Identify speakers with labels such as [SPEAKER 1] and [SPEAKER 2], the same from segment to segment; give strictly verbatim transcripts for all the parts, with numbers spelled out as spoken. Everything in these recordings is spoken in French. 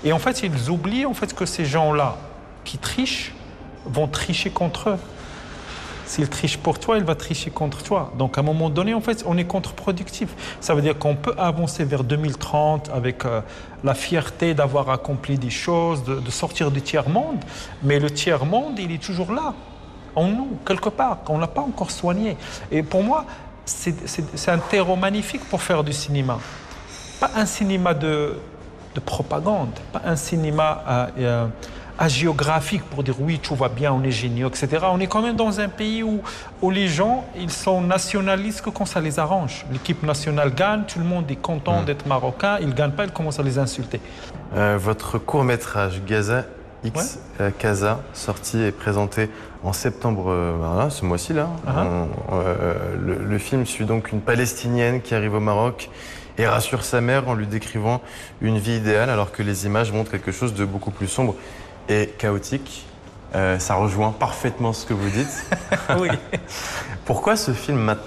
[SPEAKER 1] Et en fait, ils oublient en fait, que ces gens-là qui trichent vont tricher contre eux. S'il triche pour toi, il va tricher contre toi. Donc, à un moment donné, en fait, on est contre-productif. Ça veut dire qu'on peut avancer vers deux mille trente avec euh, la fierté d'avoir accompli des choses, de, de sortir du tiers-monde. Mais le tiers-monde, il est toujours là, en nous, quelque part, qu'on n'a pas encore soigné. Et pour moi, c'est, c'est, c'est un terreau magnifique pour faire du cinéma. Pas un cinéma de, de propagande, pas un cinéma euh, euh, hagiographique pour dire oui, tout va bien, on est géniaux, et cetera. On est quand même dans un pays où, où les gens, ils sont nationalistes que quand ça les arrange. L'équipe nationale gagne, tout le monde est content mmh. d'être marocain, ils ne gagnent pas, ils commencent à les insulter.
[SPEAKER 2] Euh, votre court-métrage Gaza X, ouais. Casa, sorti et présenté en septembre, euh, voilà, ce mois-ci, là. Uh-huh. On, euh, le, le film suit donc une Palestinienne qui arrive au Maroc et rassure sa mère en lui décrivant une vie idéale alors que les images montrent quelque chose de beaucoup plus sombre et chaotique. Euh, ça rejoint parfaitement ce que vous dites.
[SPEAKER 1] Oui.
[SPEAKER 2] Pourquoi ce film maintenant ?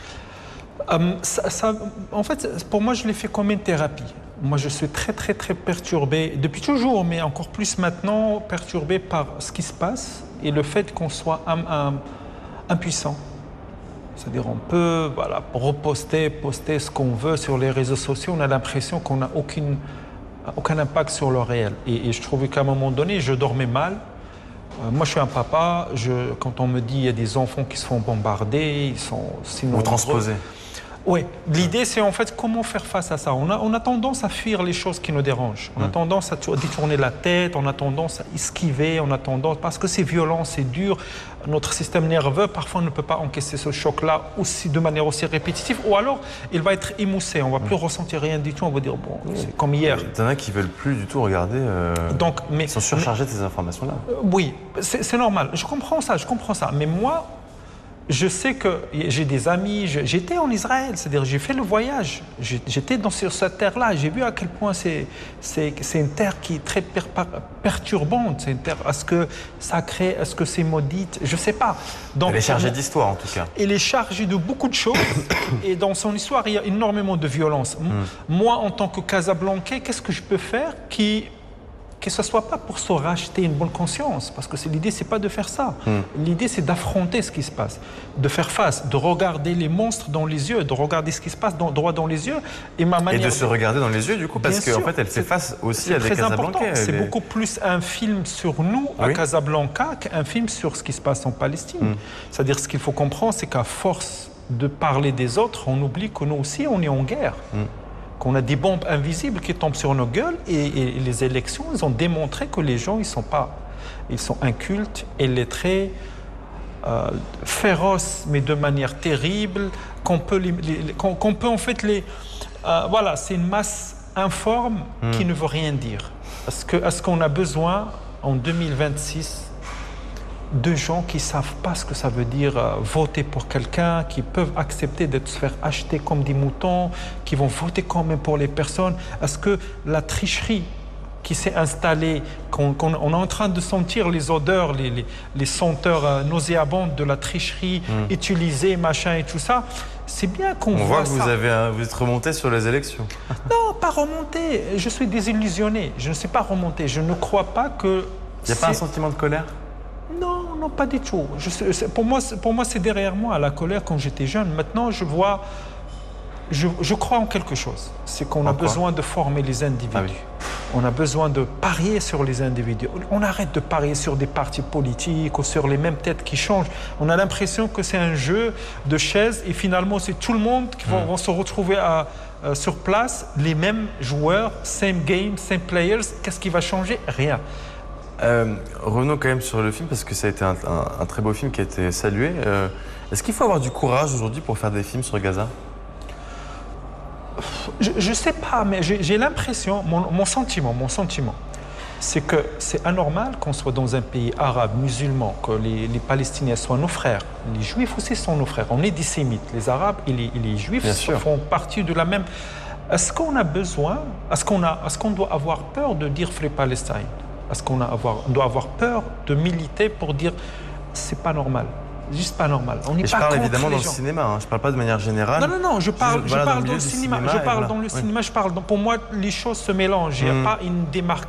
[SPEAKER 1] um, ça, ça, En fait, pour moi, je l'ai fait comme une thérapie. Moi, je suis très, très, très perturbé, depuis toujours, mais encore plus maintenant, perturbé par ce qui se passe et le fait qu'on soit um, um, impuissant. C'est-à-dire on peut voilà, reposter, poster ce qu'on veut sur les réseaux sociaux. On a l'impression qu'on n'a aucune, aucun impact sur le réel. Et, et je trouvais qu'à un moment donné, je dormais mal. Euh, moi, je suis un papa. Je, quand on me dit qu'il y a des enfants qui se font bombarder, ils sont sinon...
[SPEAKER 2] Vous transposez.
[SPEAKER 1] Oui, l'idée c'est en fait comment faire face à ça. On a, on a tendance à fuir les choses qui nous dérangent. On a tendance à détourner la tête, on a tendance à esquiver, on a tendance, parce que c'est violent, c'est dur. Notre système nerveux parfois ne peut pas encaisser ce choc-là aussi, de manière aussi répétitive, ou alors il va être émoussé, on ne va plus ressentir rien du tout, on va dire bon, c'est comme hier.
[SPEAKER 2] Il y en a qui ne veulent plus du tout regarder, euh, Donc, mais, ils sont surchargés mais, de ces informations-là.
[SPEAKER 1] Euh, oui, c'est, c'est normal, je comprends ça, je comprends ça, mais moi, je sais que j'ai des amis, j'étais en Israël, c'est-à-dire j'ai fait le voyage, j'étais dans, sur cette terre-là, j'ai vu à quel point c'est, c'est, c'est une terre qui est très per, perturbante, c'est une terre, est-ce que sacrée, est-ce que c'est maudite, je ne sais pas.
[SPEAKER 2] Donc, elle est chargée d'histoire en tout cas.
[SPEAKER 1] Elle est chargée de beaucoup de choses et dans son histoire il y a énormément de violence. Mm. Moi en tant que Casablancais, qu'est-ce que je peux faire qui... que ce ne soit pas pour se racheter une bonne conscience, parce que c'est, l'idée, ce n'est pas de faire ça. Mm. L'idée, c'est d'affronter ce qui se passe, de faire face, de regarder les monstres dans les yeux, de regarder ce qui se passe dans, droit dans les yeux. Et, ma manière
[SPEAKER 2] et de se regarder dans les yeux, du coup, parce qu'en en fait, elle fait face aussi à des Casablancais.
[SPEAKER 1] C'est est... beaucoup plus un film sur nous, à oui. Casablanca, qu'un film sur ce qui se passe en Palestine. Mm. C'est-à-dire, ce qu'il faut comprendre, c'est qu'à force de parler des autres, on oublie que nous aussi, on est en guerre. Mm. Qu'on a des bombes invisibles qui tombent sur nos gueules et, et les élections, ils ont démontré que les gens, ils sont pas, ils sont incultes, illettrés, euh, féroces, mais de manière terrible, qu'on peut, les, les, qu'on, qu'on peut en fait les, euh, voilà, c'est une masse informe mmh. qui ne veut rien dire. Est-ce que, est-ce qu'on a besoin en deux mille vingt-six de gens qui ne savent pas ce que ça veut dire euh, voter pour quelqu'un, qui peuvent accepter de se faire acheter comme des moutons, qui vont voter quand même pour les personnes. Est-ce que la tricherie qui s'est installée, qu'on, qu'on on est en train de sentir les odeurs, les, les, les senteurs euh, nauséabondes de la tricherie mmh. utilisée, machin et tout ça, c'est bien qu'on
[SPEAKER 2] on
[SPEAKER 1] voit
[SPEAKER 2] voit que
[SPEAKER 1] ça.
[SPEAKER 2] Vous, avez un, vous êtes remonté sur les élections.
[SPEAKER 1] Non, pas remonté. Je suis désillusionné. Je ne suis pas remonté. Je ne crois pas que...
[SPEAKER 2] Il n'y a pas un sentiment de colère ?
[SPEAKER 1] Non, non, pas du tout. Je, pour moi, pour moi, c'est derrière moi, la colère quand j'étais jeune. Maintenant, je vois, je, je crois en quelque chose. C'est qu'on a besoin de former les individus. Ah oui. On a besoin de parier sur les individus. On arrête de parier sur des partis politiques ou sur les mêmes têtes qui changent. On a l'impression que c'est un jeu de chaises et finalement, c'est tout le monde qui mmh. va, va se retrouver à, euh, sur place, les mêmes joueurs, same game, same players. Qu'est-ce qui va changer ? Rien.
[SPEAKER 2] Euh, revenons quand même sur le film parce que ça a été un, un, un très beau film qui a été salué. Euh, est-ce qu'il faut avoir du courage aujourd'hui pour faire des films sur Gaza ?
[SPEAKER 1] Je ne sais pas, mais j'ai, j'ai l'impression, mon, mon sentiment, mon sentiment, c'est que c'est anormal qu'on soit dans un pays arabe, musulman, que les, les Palestiniens soient nos frères. Les Juifs aussi sont nos frères. On est des Sémites. Les Arabes et les, et les Juifs font partie de la même... Est-ce qu'on a besoin, est-ce qu'on, a, est-ce qu'on doit avoir peur de dire Free Palestine ? Est-ce qu'on a avoir, on doit avoir peur de militer pour dire c'est pas normal, juste pas normal. On n'est pas
[SPEAKER 2] je parle
[SPEAKER 1] contre
[SPEAKER 2] évidemment
[SPEAKER 1] les
[SPEAKER 2] dans
[SPEAKER 1] gens.
[SPEAKER 2] le cinéma, hein. Je parle pas de manière générale.
[SPEAKER 1] Non, non, non, je parle, je,
[SPEAKER 2] voilà,
[SPEAKER 1] parle
[SPEAKER 2] dans,
[SPEAKER 1] dans le cinéma. cinéma je parle
[SPEAKER 2] voilà.
[SPEAKER 1] dans le
[SPEAKER 2] oui.
[SPEAKER 1] cinéma. Je parle dans, pour moi, les choses se mélangent. Il n'y a mmh. pas une démarcation.